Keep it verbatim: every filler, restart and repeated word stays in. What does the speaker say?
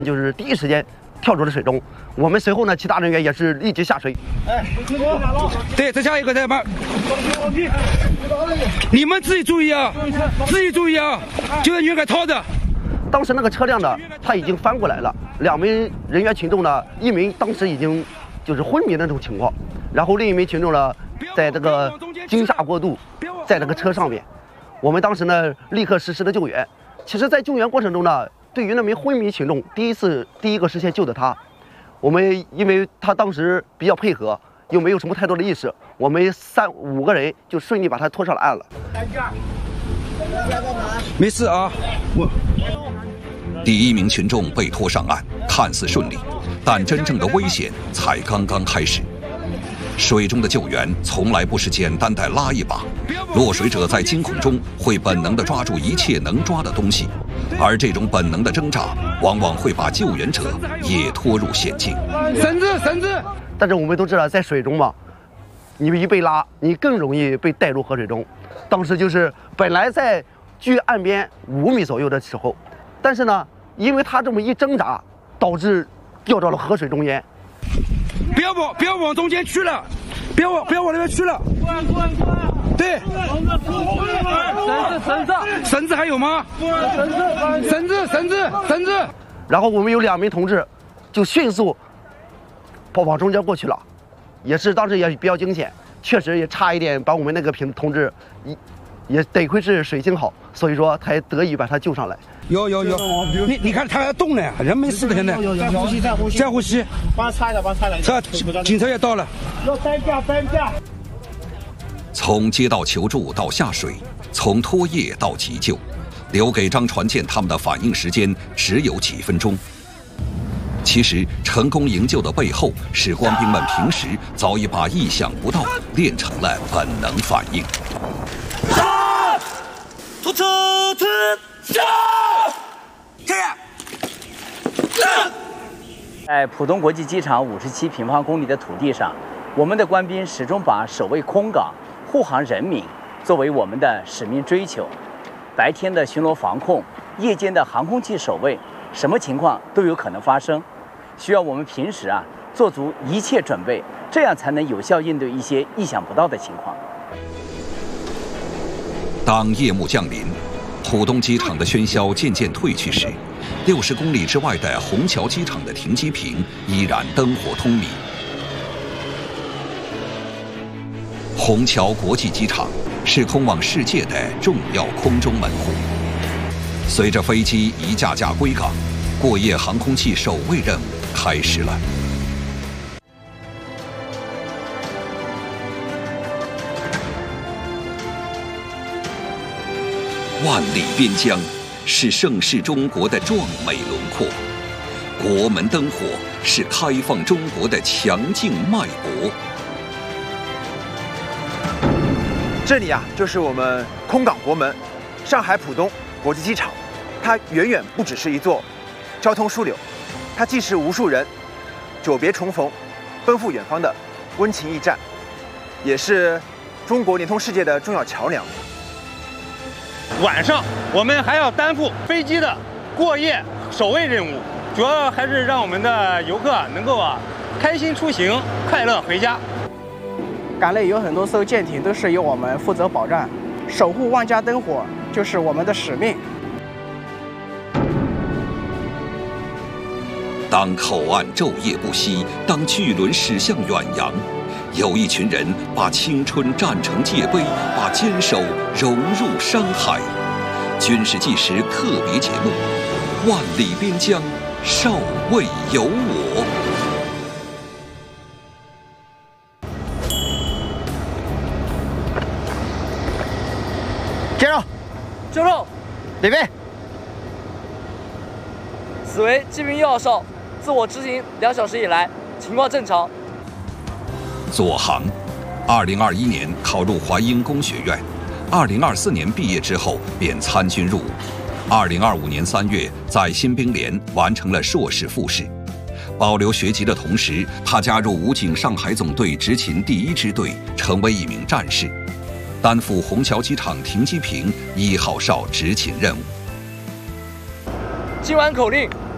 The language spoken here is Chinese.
就是第一时间跳入了水中。我们随后呢，其他人员也是立即下水。 哎，对，再下一个，再慢。你们自己注意啊，自己注意啊，救援员给掏着。 当时那个车辆呢，它已经翻过来了，两名人员群众呢，一名当时已经就是昏迷的那种情况，然后另一名群众呢，在这个惊吓过度，在那个车上面。我们当时呢，立刻实施了救援。其实，在救援过程中呢，对于那名昏迷群众，第一次第一个时间救的他，我们因为他当时比较配合，又没有什么太多的意识，我们三五个人就顺利把他拖上了岸了。 没事啊，我。 第一名群众被拖上岸，看似顺利，但真正的危险才刚刚开始。水中的救援从来不是简单的拉一把，落水者在惊恐中会本能地抓住一切能抓的东西，而这种本能的挣扎，往往会把救援者也拖入险境。 绳子，绳子！ 但是我们都知道，在水中嘛，你一被拉，你更容易被带入河水中。当时就是本来在距岸边五米左右的时候，但是呢，因为他这么一挣扎，导致掉到了河水中间。 不要往，不要往中间去了，不要往，不要往那边去了。对。绳子，绳子，绳子还有吗？绳子，绳子，绳子，绳子。 然后我们有两名同志，就迅速跑往中间过去了，也是当时也比较惊险，确实也差一点把我们那个平同志一。也得亏是水性好，所以说才得以把他救上来。 有有有，你你看他还动呢，人没事的现在。 再呼吸，再呼吸， 再呼吸。 帮他擦一下，帮他擦一下。 这警车也到了。 要担架，担架。 从接到求助到下水，从拖曳到急救，留给张传健他们的反应时间只有几分钟。其实，成功营救的背后，是官兵们平时早已把意想不到练成了本能反应。 突突突！下！ 在浦东国际机场五十七平方公里的土地上，我们的官兵始终把守卫空港、护航人民作为我们的使命追求。白天的巡逻防控，夜间的航空器守卫，什么情况都有可能发生，需要我们平时啊做足一切准备，这样才能有效应对一些意想不到的情况。 当夜幕降临，浦东机场的喧嚣渐渐退去时，六十公里之外的虹桥机场的停机坪依然灯火通明。虹桥国际机场是通往世界的重要空中门户。随着飞机一架架归港，过夜航空器守卫任务开始了。万里边疆是盛世中国的壮美轮廓，国门灯火是开放中国的强劲脉搏。 这里啊，就是我们空港国门，上海浦东国际机场。它远远不只是一座交通枢纽，它既是无数人久别重逢、奔赴远方的温情驿站，也是中国联通世界的重要桥梁。 晚上我们还要担负飞机的过夜守卫任务，主要还是让我们的游客能够啊开心出行，快乐回家。 港内有很多艘舰艇都是由我们负责保障，守护万家灯火就是我们的使命。 当口岸昼夜不息，当巨轮驶向远洋，有一群人把青春战成界碑，把坚守融入山海。军事纪实特别节目《万里边疆，少尉有我》。 接肉， 就肉， 李飞。 此为机兵一号哨，自我执行两小时以来，情况正常。 左航，二零二一年考入淮阴工学院，二零二四年毕业之后便参军入伍，二零二五年三月在新兵连完成了硕士复试。保留学籍的同时，他加入武警上海总队执勤第一支队，成为一名战士，担负虹桥机场停机坪一号哨执勤任务。 今晚口令：